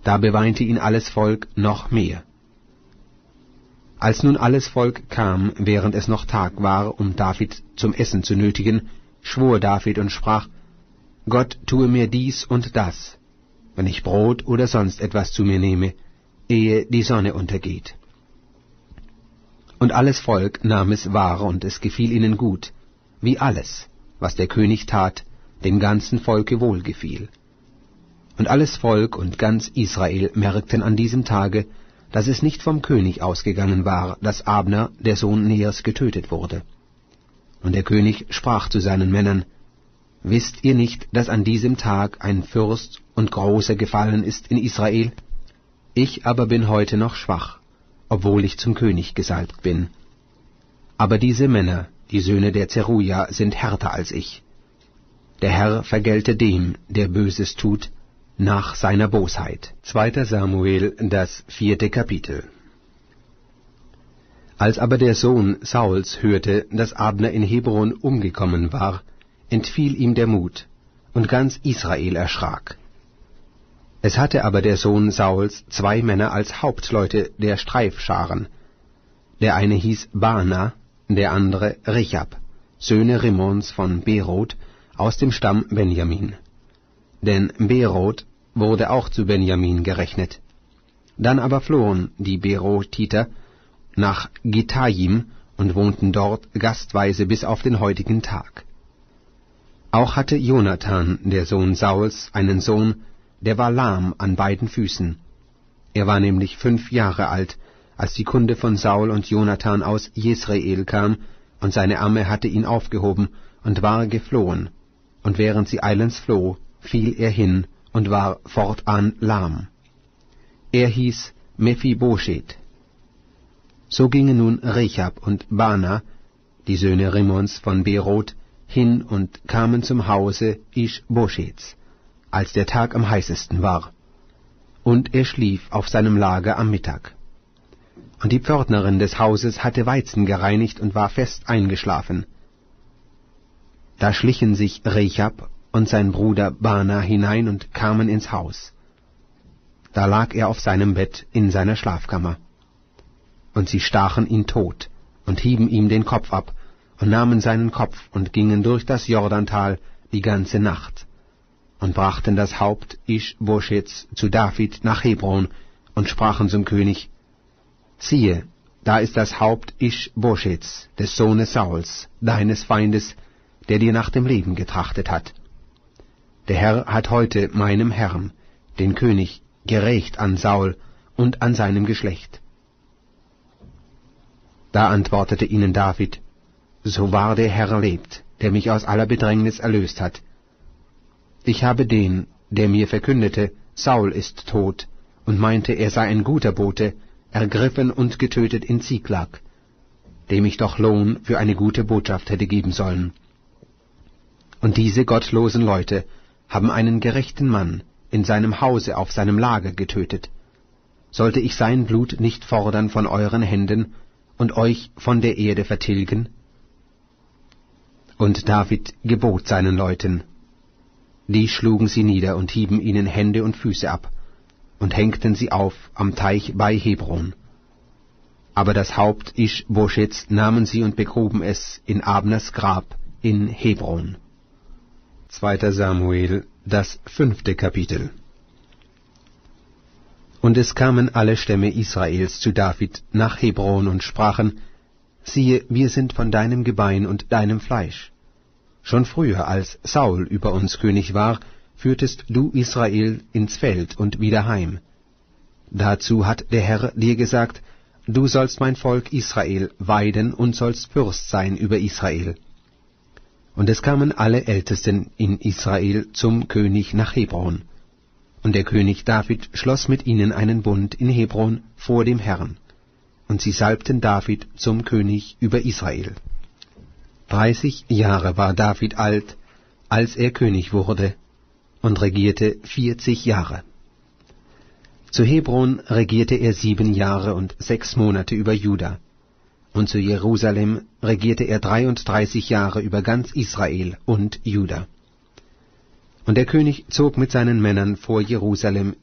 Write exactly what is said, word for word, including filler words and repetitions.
Da beweinte ihn alles Volk noch mehr. Als nun alles Volk kam, während es noch Tag war, um David zum Essen zu nötigen, schwor David und sprach: Gott tue mir dies und das, wenn ich Brot oder sonst etwas zu mir nehme, ehe die Sonne untergeht. Und alles Volk nahm es wahr, und es gefiel ihnen gut, wie alles, was der König tat, dem ganzen Volke wohlgefiel. Und alles Volk und ganz Israel merkten an diesem Tage, dass es nicht vom König ausgegangen war, dass Abner, der Sohn Ners, getötet wurde. Und der König sprach zu seinen Männern: Wisst ihr nicht, dass an diesem Tag ein Fürst und großer gefallen ist in Israel? Ich aber bin heute noch schwach, obwohl ich zum König gesalbt bin. Aber diese Männer, die Söhne der Zeruja, sind härter als ich. Der Herr vergelte dem, der Böses tut, nach seiner Bosheit. Zweiter Samuel, das vierte Kapitel. Als aber der Sohn Sauls hörte, dass Abner in Hebron umgekommen war, entfiel ihm der Mut, und ganz Israel erschrak. Es hatte aber der Sohn Sauls zwei Männer als Hauptleute der Streifscharen. Der eine hieß Baana, der andere Rechab, Söhne Rimmons von Beroth, aus dem Stamm Benjamin. Denn Beroth wurde auch zu Benjamin gerechnet. Dann aber flohen die Berothiter nach Gitajim und wohnten dort gastweise bis auf den heutigen Tag. Auch hatte Jonathan, der Sohn Sauls, einen Sohn, der war lahm an beiden Füßen. Er war nämlich fünf Jahre alt, als die Kunde von Saul und Jonathan aus Jesreel kam, und seine Amme hatte ihn aufgehoben und war geflohen, und während sie eilends floh, fiel er hin und war fortan lahm. Er hieß Mephibosheth. So gingen nun Rechab und Baana, die Söhne Rimmons von Beroth, hin und kamen zum Hause Ish-Bosheths, als der Tag am heißesten war. Und er schlief auf seinem Lager am Mittag. Und die Pförtnerin des Hauses hatte Weizen gereinigt und war fest eingeschlafen. Da schlichen sich Rechab und sein Bruder Baana hinein und kamen ins Haus. Da lag er auf seinem Bett in seiner Schlafkammer. Und sie stachen ihn tot und hieben ihm den Kopf ab und nahmen seinen Kopf und gingen durch das Jordantal die ganze Nacht und brachten das Haupt Ish-Bosheths zu David nach Hebron und sprachen zum König: Siehe, da ist das Haupt Ish-Bosheths, des Sohnes Sauls, deines Feindes, der dir nach dem Leben getrachtet hat. Der Herr hat heute meinem Herrn, den König, gerächt an Saul und an seinem Geschlecht. Da antwortete ihnen David: So wahr der Herr lebt, der mich aus aller Bedrängnis erlöst hat. Ich habe den, der mir verkündete, Saul ist tot, und meinte, er sei ein guter Bote, ergriffen und getötet in Ziklag, dem ich doch Lohn für eine gute Botschaft hätte geben sollen. Und diese gottlosen Leute haben einen gerechten Mann in seinem Hause auf seinem Lager getötet. Sollte ich sein Blut nicht fordern von euren Händen und euch von der Erde vertilgen? Und David gebot seinen Leuten. Die schlugen sie nieder und hieben ihnen Hände und Füße ab und hängten sie auf am Teich bei Hebron. Aber das Haupt Ish-Bosheths nahmen sie und begruben es in Abners Grab in Hebron. Zweiter Samuel, das fünfte Kapitel. Und es kamen alle Stämme Israels zu David nach Hebron und sprachen: Siehe, wir sind von deinem Gebein und deinem Fleisch. Schon früher, als Saul über uns König war, führtest du Israel ins Feld und wieder heim. Dazu hat der Herr dir gesagt: Du sollst mein Volk Israel weiden und sollst Fürst sein über Israel. Und es kamen alle Ältesten in Israel zum König nach Hebron. Und der König David schloss mit ihnen einen Bund in Hebron vor dem Herrn. Und sie salbten David zum König über Israel. Dreißig Jahre war David alt, als er König wurde, und regierte vierzig Jahre. Zu Hebron regierte er sieben Jahre und sechs Monate über Juda. Und zu Jerusalem regierte er dreiunddreißig Jahre über ganz Israel und Juda. Und der König zog mit seinen Männern vor Jerusalem